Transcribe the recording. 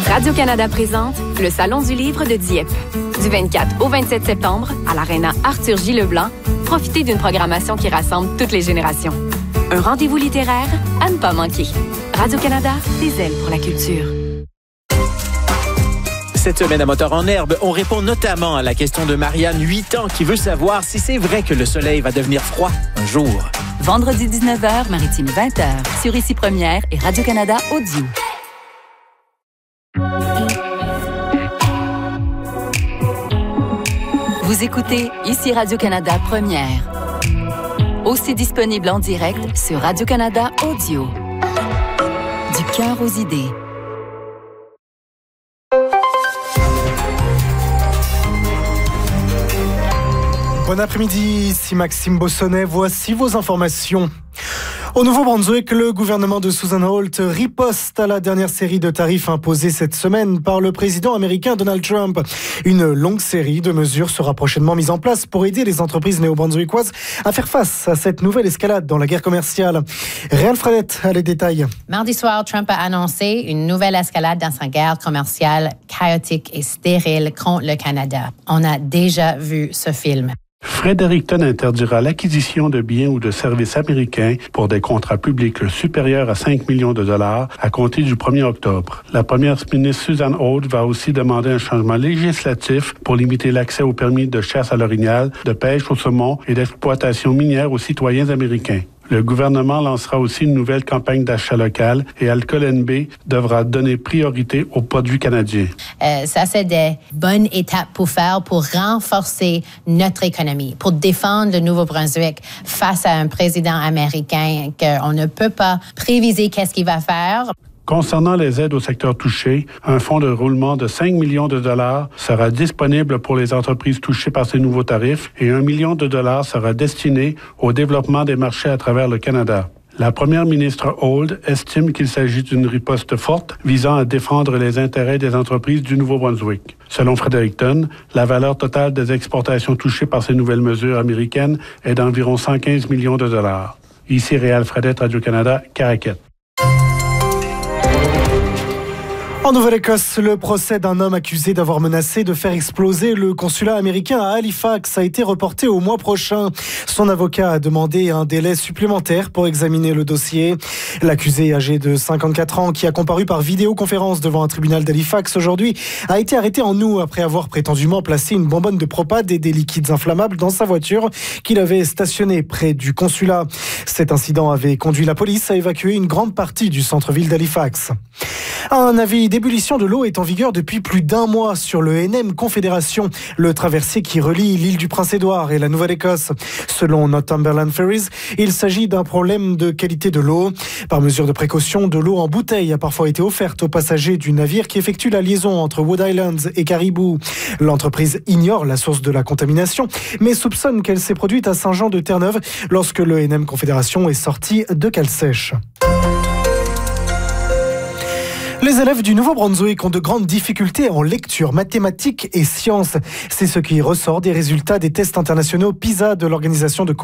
Radio-Canada présente le Salon du livre de Dieppe. Du 24 au 27 septembre, à l'Aréna Arthur J. Leblanc, profitez d'une programmation qui rassemble toutes les générations. Un rendez-vous littéraire à ne pas manquer. Radio-Canada, des ailes pour la culture. Cette semaine à Moteur en herbe, on répond notamment à la question de Marianne, 8 ans, qui veut savoir si c'est vrai que le soleil va devenir froid un jour. Vendredi 19h, Maritime 20h, sur Ici Première et Radio-Canada Audio. Vous écoutez Ici Radio-Canada Première. Aussi disponible en direct sur Radio-Canada Audio. Du cœur aux idées. Bon après-midi, ici Maxime Bossonnet. Voici vos informations. Au Nouveau-Brunswick, le gouvernement de Susan Holt riposte à la dernière série de tarifs imposés cette semaine par le président américain Donald Trump. Une longue série de mesures sera prochainement mise en place pour aider les entreprises néo-brunswickoises à faire face à cette nouvelle escalade dans la guerre commerciale. Réal Fredette a les détails. Mardi soir, Trump a annoncé une nouvelle escalade dans sa guerre commerciale chaotique et stérile contre le Canada. On a déjà vu ce film. Fredericton interdira l'acquisition de biens ou de services américains pour des contrats publics supérieurs à 5 millions de dollars à compter du 1er octobre. La première ministre Susan Holt va aussi demander un changement législatif pour limiter l'accès aux permis de chasse à l'orignal, de pêche au saumon et d'exploitation minière aux citoyens américains. Le gouvernement lancera aussi une nouvelle campagne d'achat local et Alcool NB devra donner priorité aux produits canadiens. Ça, c'est des bonnes étapes pour renforcer notre économie, pour défendre le Nouveau-Brunswick face à un président américain qu'on ne peut pas préviser qu'est-ce qu'il va faire. Concernant les aides au secteur touché, un fonds de roulement de 5 millions de dollars sera disponible pour les entreprises touchées par ces nouveaux tarifs et 1 million de dollars sera destiné au développement des marchés à travers le Canada. La première ministre Holt estime qu'il s'agit d'une riposte forte visant à défendre les intérêts des entreprises du Nouveau-Brunswick. Selon Fredericton, la valeur totale des exportations touchées par ces nouvelles mesures américaines est d'environ 115 millions de dollars. Ici Réal Fredette, Radio-Canada, Caraquette. En Nouvelle-Écosse, le procès d'un homme accusé d'avoir menacé de faire exploser le consulat américain à Halifax a été reporté au mois prochain. Son avocat a demandé un délai supplémentaire pour examiner le dossier. L'accusé, âgé de 54 ans, qui a comparu par vidéoconférence devant un tribunal d'Halifax aujourd'hui, a été arrêté en août après avoir prétendument placé une bonbonne de propane et des liquides inflammables dans sa voiture qu'il avait stationnée près du consulat. Cet incident avait conduit la police à évacuer une grande partie du centre-ville d'Halifax. Un avis d'ébullition de l'eau est en vigueur depuis plus d'un mois sur le NM Confédération, le traversier qui relie l'île du Prince-Édouard et la Nouvelle-Écosse. Selon Northumberland Ferries, il s'agit d'un problème de qualité de l'eau. Par mesure de précaution, de l'eau en bouteille a parfois été offerte aux passagers du navire qui effectue la liaison entre Wood Islands et Caribou. L'entreprise ignore la source de la contamination, mais soupçonne qu'elle s'est produite à Saint-Jean-de-Terre-Neuve lorsque le NM Confédération est sorti de cale sèche. Les élèves du Nouveau-Brunswick ont de grandes difficultés en lecture, mathématiques et sciences. C'est ce qui ressort des résultats des tests internationaux PISA de l'organisation de